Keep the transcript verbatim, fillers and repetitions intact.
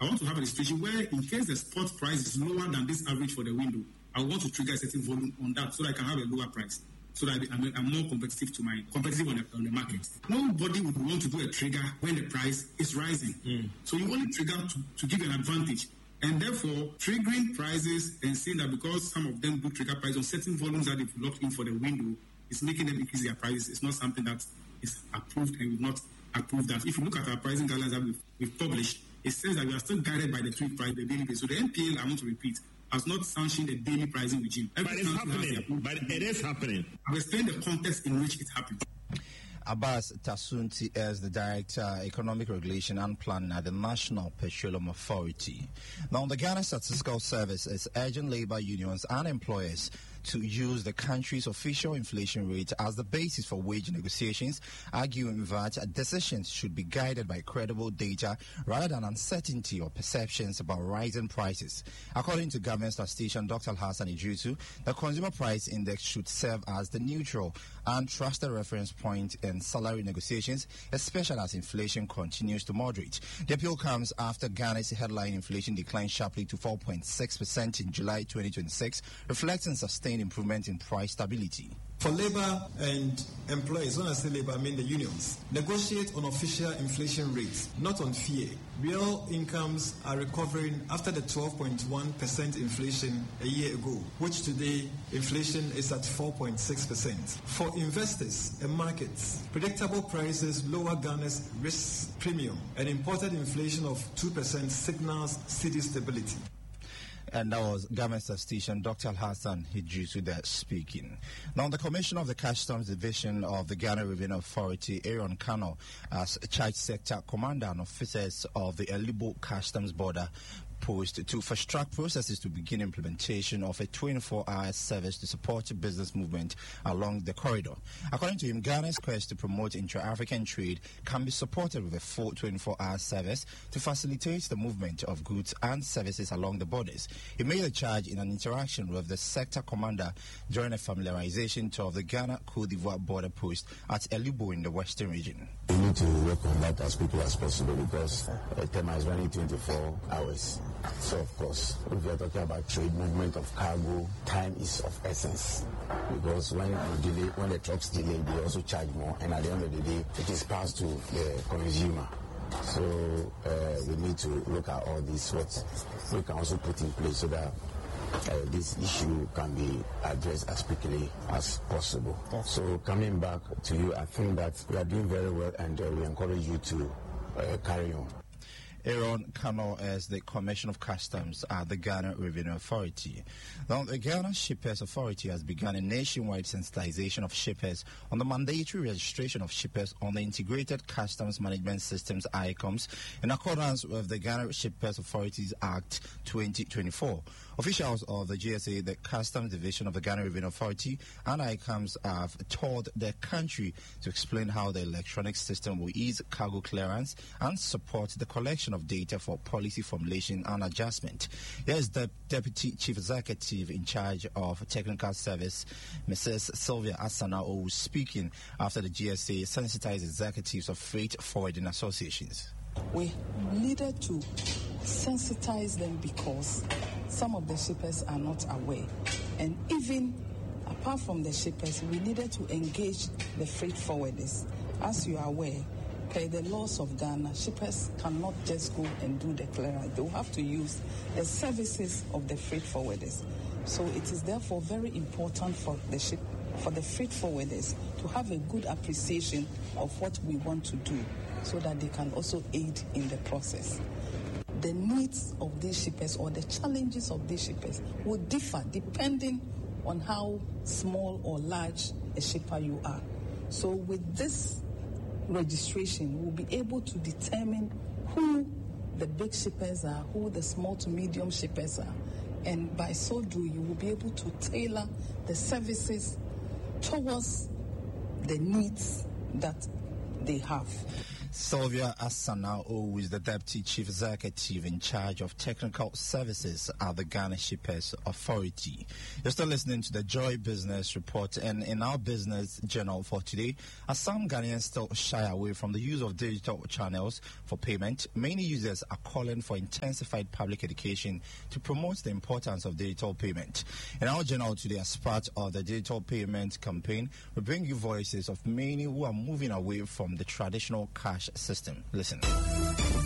I want to have a situation where in case the spot price is lower than this average for the window, I want to trigger a certain volume on that so that I can have a lower price, so that I'm, I'm more competitive to my competitive on the, on the market. Nobody would want to do a trigger when the price is rising. Mm. So you only trigger to, to give an advantage. And therefore, triggering prices and saying that because some of them do trigger price on certain volumes that they've locked in for the window, is making them increase their prices. It's not something that is approved, and we've not approved that. If you look at our pricing guidelines that we've, we've published, it says that we are still guided by the tweak price, the daily price. So the N P L, I want to repeat, has not sanctioned a daily pricing regime. Every but it's happening. But it is happening. I'll explain the context in which it happens. Abbas Tasunti is the Director, Economic Regulation and Planning at the National Petroleum Authority. Now, the Ghana Statistical Service is urging labor unions and employers to use the country's official inflation rate as the basis for wage negotiations, arguing that decisions should be guided by credible data rather than uncertainty or perceptions about rising prices. According to Government Statistician Doctor Hassan Idrisu, the Consumer Price Index should serve as the neutral and trusted reference point in salary negotiations, especially as inflation continues to moderate. The appeal comes after Ghana's headline inflation declined sharply to four point six percent in July twenty twenty-six, reflecting sustained improvement in price stability. For labor and employees, when I say labor, I mean the unions, negotiate on official inflation rates, not on fear. Real incomes are recovering after the twelve point one percent inflation a year ago, which today inflation is at four point six percent. For investors and markets, predictable prices lower Ghana's risk premium, and imported inflation of two percent signals steady stability. And that was Government Statistician Doctor Hassan Idrisu there speaking. Now, the Commissioner of the Customs Division of the Ghana Revenue Authority, Aaron Kano, as Charge Sector Commander and officers of the Elibo Customs Border Post to fast-track processes to begin implementation of a twenty-four hour service to support business movement along the corridor. According to him, Ghana's quest to promote intra-African trade can be supported with a full twenty-four hour service to facilitate the movement of goods and services along the borders. He made the charge in an interaction with the sector commander during a familiarization tour of the Ghana-Côte d'Ivoire border post at Elibo in the western region. We need to work on that as quickly as possible because uh, TEMA is running twenty-four hours. So, of course, if we are talking about trade movement of cargo, time is of essence. Because when you delay, when the trucks delay, they also charge more. And at the end of the day, it is passed to the consumer. So, uh, we need to look at all this, what we can also put in place so that uh, this issue can be addressed as quickly as possible. So, coming back to you, I think that we are doing very well, and uh, we encourage you to uh, carry on. Aaron Kano is the Commissioner of Customs at the Ghana Revenue Authority. Now, the Ghana Shippers Authority has begun a nationwide sensitization of shippers on the mandatory registration of shippers on the Integrated Customs Management Systems I C O M S in accordance with the Ghana Shippers Authorities Act twenty twenty-four. Officials of the G S A, the Customs Division of the Ghana Revenue Authority, and I C O M S have toured the country to explain how the electronic system will ease cargo clearance and support the collection of data for policy formulation and adjustment. Here's the Deputy Chief Executive in charge of Technical Service, Missus Sylvia Asana-O, speaking after the G S A sensitized executives of freight forwarding associations. We needed to sensitize them because some of the shippers are not aware. And even apart from the shippers, we needed to engage the freight forwarders. As you are aware, per the laws of Ghana, shippers cannot just go and do the clearance. They will have to use the services of the freight forwarders. So it is therefore very important for the ship, for the freight forwarders to have a good appreciation of what we want to do so that they can also aid in the process. The needs of these shippers or the challenges of these shippers will differ depending on how small or large a shipper you are. So with this registration, we'll be able to determine who the big shippers are, who the small to medium shippers are. And by so doing, you will be able to tailor the services towards the needs that they have. Sylvia Asana, who is the Deputy Chief Executive in charge of technical services at the Ghana Shippers Authority. You're still listening to the Joy Business Report, and in our business journal for today, as some Ghanaians still shy away from the use of digital channels for payment, many users are calling for intensified public education to promote the importance of digital payment. In our journal today, as part of the digital payment campaign, we bring you voices of many who are moving away from the traditional cash system. Listen.